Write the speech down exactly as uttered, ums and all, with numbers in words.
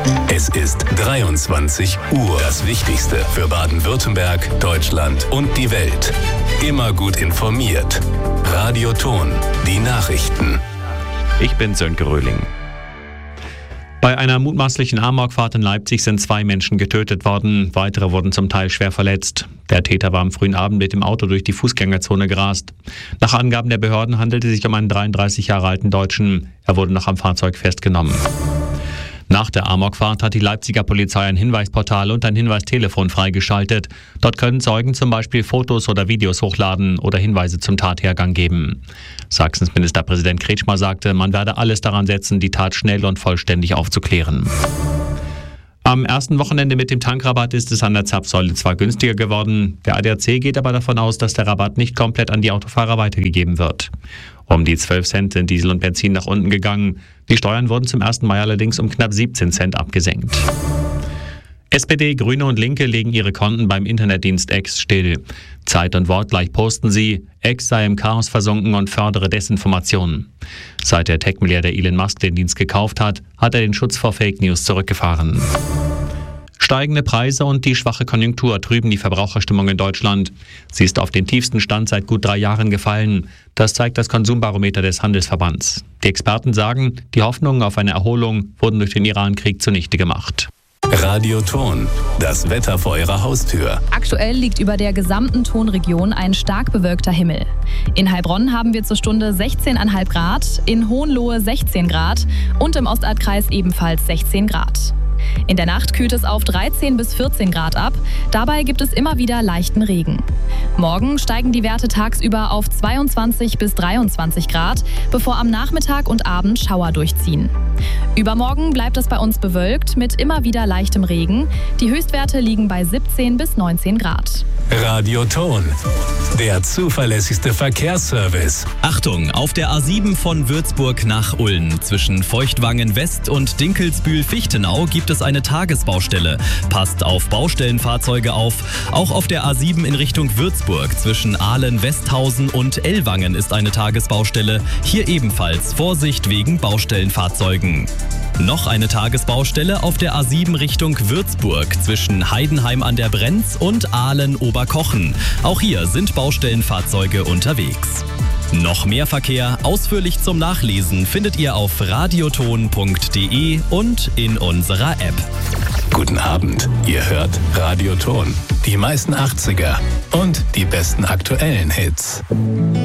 Es ist dreiundzwanzig Uhr. Das Wichtigste für Baden-Württemberg, Deutschland und die Welt. Immer gut informiert. Radio Ton, die Nachrichten. Ich bin Sönke Röhling. Bei einer mutmaßlichen Amokfahrt in Leipzig sind zwei Menschen getötet worden. Weitere wurden zum Teil schwer verletzt. Der Täter war am frühen Abend mit dem Auto durch die Fußgängerzone gerast. Nach Angaben der Behörden handelte es sich um einen dreiunddreißig Jahre alten Deutschen. Er wurde noch am Fahrzeug festgenommen. Nach der Amokfahrt hat die Leipziger Polizei ein Hinweisportal und ein Hinweistelefon freigeschaltet. Dort können Zeugen zum Beispiel Fotos oder Videos hochladen oder Hinweise zum Tathergang geben. Sachsens Ministerpräsident Kretschmer sagte, man werde alles daran setzen, die Tat schnell und vollständig aufzuklären. Am ersten Wochenende mit dem Tankrabatt ist es an der Zapfsäule zwar günstiger geworden, der A D A C geht aber davon aus, dass der Rabatt nicht komplett an die Autofahrer weitergegeben wird. Um die zwölf Cent sind Diesel und Benzin nach unten gegangen. Die Steuern wurden zum ersten Mai allerdings um knapp siebzehn Cent abgesenkt. S P D, Grüne und Linke legen ihre Konten beim Internetdienst X still. Zeit und Wort gleich posten sie, X sei im Chaos versunken und fördere Desinformationen. Seit der Tech-Milliardär Elon Musk den Dienst gekauft hat, hat er den Schutz vor Fake News zurückgefahren. Steigende Preise und die schwache Konjunktur trüben die Verbraucherstimmung in Deutschland. Sie ist auf den tiefsten Stand seit gut drei Jahren gefallen. Das zeigt das Konsumbarometer des Handelsverbands. Die Experten sagen, die Hoffnungen auf eine Erholung wurden durch den Iran-Krieg zunichte gemacht. Radio Ton, das Wetter vor Ihrer Haustür. Aktuell liegt über der gesamten Tonregion ein stark bewölkter Himmel. In Heilbronn haben wir zur Stunde sechzehn Komma fünf Grad, in Hohenlohe sechzehn Grad und im Ostadtkreis ebenfalls sechzehn Grad. In der Nacht kühlt es auf dreizehn bis vierzehn Grad ab. Dabei gibt es immer wieder leichten Regen. Morgen steigen die Werte tagsüber auf zweiundzwanzig bis dreiundzwanzig Grad, bevor am Nachmittag und Abend Schauer durchziehen. Übermorgen bleibt es bei uns bewölkt mit immer wieder leichtem Regen. Die Höchstwerte liegen bei siebzehn bis neunzehn Grad. Radio Ton, der zuverlässigste Verkehrsservice. Achtung, auf der A sieben von Würzburg nach Ulm zwischen Feuchtwangen West und Dinkelsbühl-Fichtenau gibt es eine Tagesbaustelle. Passt auf Baustellenfahrzeuge auf. Auch auf der A sieben in Richtung Würzburg zwischen Ahlen-Westhausen und Ellwangen ist eine Tagesbaustelle. Hier ebenfalls Vorsicht wegen Baustellenfahrzeugen. Noch eine Tagesbaustelle auf der A sieben Richtung Würzburg zwischen Heidenheim an der Brenz und Ahlen-Oberkochen. Auch hier sind Baustellenfahrzeuge unterwegs. Noch mehr Verkehr, ausführlich zum Nachlesen, findet ihr auf radioton punkt de und in unserer App. Guten Abend, ihr hört Radio Ton, die meisten achtziger und die besten aktuellen Hits.